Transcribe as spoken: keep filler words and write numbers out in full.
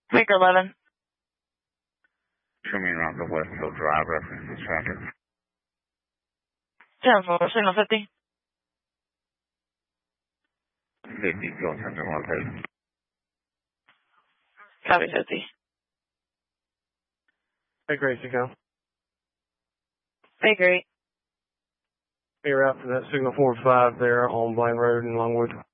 Maker eleven. Show me around the Westfield Drive, reference this traffic. ten four, signal fifty. fifty, go center one, please. Copy fifty. Hey, Grace, you go. Hey, great. You're out for that signal four five there on Blaine Road in Longwood.